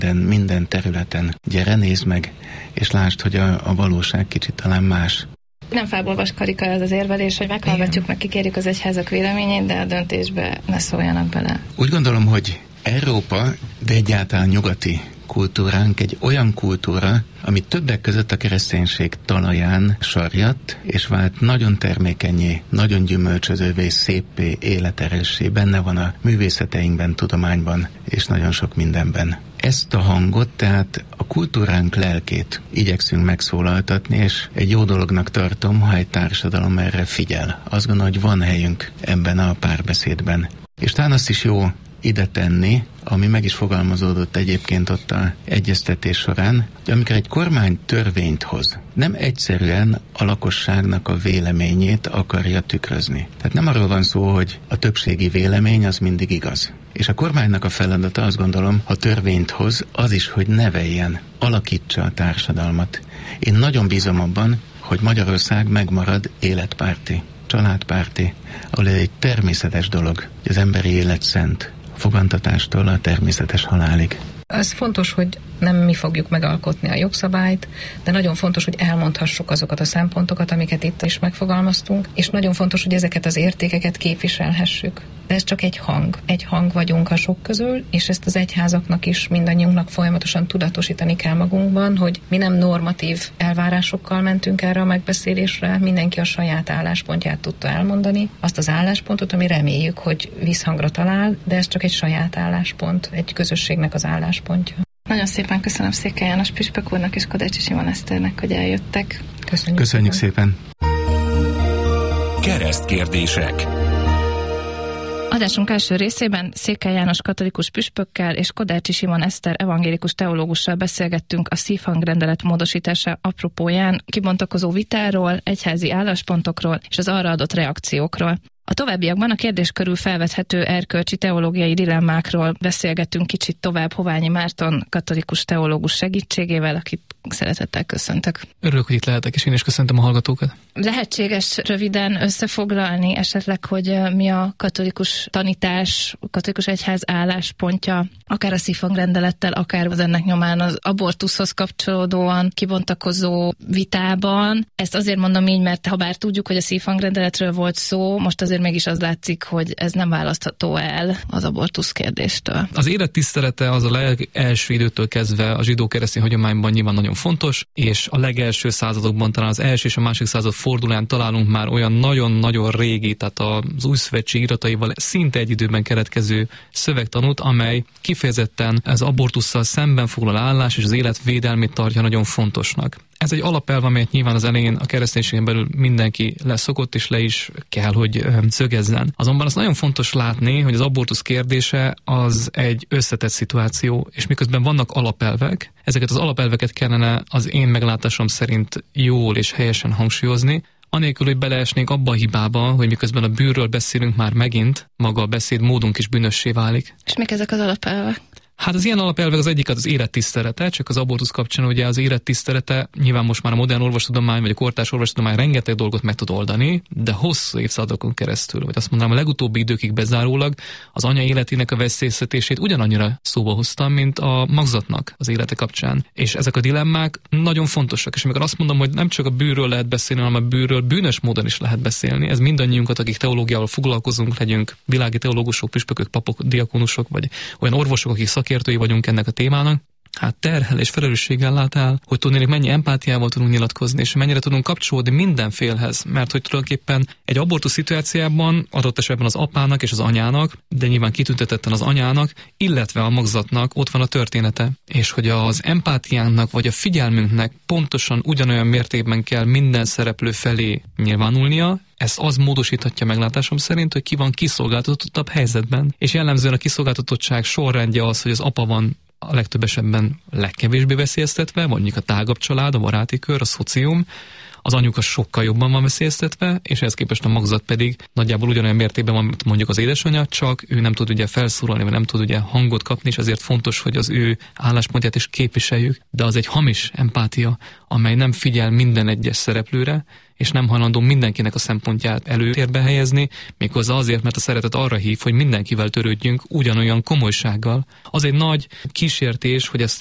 minden területen. Gyere, nézd meg, és lásd, hogy a valóság kicsit talán más. Nem fából vaskarika ez az érvelés, hogy meghallgatjuk, meg kikérjük az egyházak véleményét, de a döntésbe ne szóljanak bele. Úgy gondolom, hogy Európa, de egyáltalán nyugati kultúránk egy olyan kultúra, ami többek között a kereszténység talaján sarjadt, és vált nagyon termékenyé, nagyon gyümölcsözővé, széppé, életerőssé, benne van a művészeteinkben, tudományban, és nagyon sok mindenben. Ezt a hangot, tehát a kultúránk lelkét igyekszünk megszólaltatni, és egy jó dolognak tartom, ha egy társadalom erre figyel. Azt gondolom, hogy van helyünk ebben a párbeszédben. És talán azt is jó ide tenni, ami meg is fogalmazódott egyébként ott a egyeztetés során, hogy amikor egy kormány törvényt hoz, nem egyszerűen a lakosságnak a véleményét akarja tükrözni. Tehát nem arról van szó, hogy a többségi vélemény az mindig igaz. És a kormánynak a feladata, azt gondolom, ha törvényt hoz, az is, hogy neveljen, alakítsa a társadalmat. Én nagyon bízom abban, hogy Magyarország megmarad életpárti, családpárti, ahol ez egy természetes dolog, hogy az emberi élet szent, fogantatástól a természetes halálig. Ez fontos, hogy nem mi fogjuk megalkotni a jogszabályt, de nagyon fontos, hogy elmondhassuk azokat a szempontokat, amiket itt is megfogalmaztunk, és nagyon fontos, hogy ezeket az értékeket képviselhessük. De ez csak egy hang. Egy hang vagyunk a sok közül, és ezt az egyházaknak is, mindannyiunknak folyamatosan tudatosítani kell magunkban, hogy mi nem normatív elvárásokkal mentünk erre a megbeszélésre, mindenki a saját álláspontját tudta elmondani, azt az álláspontot, ami reméljük, hogy visszhangra talál, de ez csak egy saját álláspont, egy közösségnek az álláspontja. Nagyon szépen köszönöm Székely János püspök úrnak és Kodácsi Simon Eszternek, hogy eljöttek. Köszönjük szépen. Keresztkérdések. Adásunk első részében Székely János katolikus püspökkel és Kodácsi Simon Eszter evangélikus teológussal beszélgettünk a szívhangrendelet módosítása apropóján kibontakozó vitáról, egyházi álláspontokról és az arra adott reakciókról. A továbbiakban a kérdés körül felvethető erkölcsi teológiai dilemmákról beszélgettünk kicsit tovább Hoványi Márton katolikus teológus segítségével, akit szeretettel köszöntök. Örülök, hogy itt lehetek, és én is köszöntöm a hallgatókat. Lehetséges röviden összefoglalni esetleg, hogy mi a katolikus tanítás, a katolikus egyház álláspontja, akár a szívhangrendelettel, akár az ennek nyomán az abortuszhoz kapcsolódóan kibontakozó vitában. Ezt azért mondom így, mert ha bár tudjuk, hogy a szívhangrendeletről volt szó, most azért mégis az látszik, hogy ez nem választható el az abortusz kérdéstől. Az élet tisztelete az a legelső időtől kezdve a zsidó-keresztény hagyományban nyilván nagyon fontos, és a legelső századokban, talán az első és a másik század fordulán találunk már olyan nagyon-nagyon régi, tehát az új szövetség irataival szinte egy időben keletkező szövegtanút, amely kifejezetten az abortusszal szemben foglal állás és az élet védelmét tartja nagyon fontosnak. Ez egy alapelv, amelyet nyilván az elején a kereszténységen belül mindenki leszokott, és le is kell, hogy szögezzen. Azonban az nagyon fontos látni, hogy az abortusz kérdése az egy összetett szituáció, és miközben vannak alapelvek, ezeket az alapelveket kellene az én meglátásom szerint jól és helyesen hangsúlyozni, anélkül, hogy beleesnénk abba a hibába, hogy miközben a bűnről beszélünk, már megint maga a beszédmódunk is bűnössé válik. És mik ezek az alapelvek? Hát az ilyen alapelvek az egyik az élettisztelete, csak az abortusz kapcsán ugye az élettisztelete nyilván most már a modern orvostudomány vagy a kortárs orvostudomány rengeteg dolgot meg tud oldani, de hosszú évszázadokon keresztül, vagy azt mondanám a legutóbbi időkig bezárólag az anya életének a veszélyeztetését ugyanannyira szóba hoztam, mint a magzatnak az élete kapcsán. És ezek a dilemmák nagyon fontosak, és amikor azt mondom, hogy nem csak a bűnről lehet beszélni, hanem a bűnről bűnös módon is lehet beszélni. Ez mindannyiunkat, akik teológiával foglalkozunk, legyünk világi teológusok, püspökök, papok, diakonusok, vagy olyan orvosok, akik szakértői vagyunk ennek a témának, hát terhel és felelősséggel lát el, hogy tudnék mennyi empátiával tudunk nyilatkozni, és mennyire tudunk kapcsolódni minden félhez, mert hogy tulajdonképpen egy abortusz szituációban adott esetben az apának és az anyának, de nyilván kitüntetetten az anyának, illetve a magzatnak ott van a története, és hogy az empátiánknak vagy a figyelmünknek pontosan ugyanolyan mértékben kell minden szereplő felé nyilvánulnia. Ez az módosíthatja meglátásom szerint, hogy ki van kiszolgáltatottabb helyzetben. És jellemzően a kiszolgáltatottság sorrendje az, hogy az apa van a legtöbb esetben legkevésbé veszélyeztetve, mondjuk a tágabb család, a baráti kör, a szocium. az anyuka sokkal jobban van veszélyeztetve, és ehhez képest a magzat pedig nagyjából ugyanolyan mértékben van, mint mondjuk az édesanyja, csak ő nem tud ugye felszólalni, vagy nem tud ugye hangot kapni, és ezért fontos, hogy az ő álláspontját is képviseljük, de az egy hamis empátia, amely nem figyel minden egyes szereplőre, és nem hajlandó mindenkinek a szempontját előtérbe helyezni, méghozzá azért, mert a szeretet arra hív, hogy mindenkivel törődjünk ugyanolyan komolysággal. Az egy nagy kísértés, hogy ezt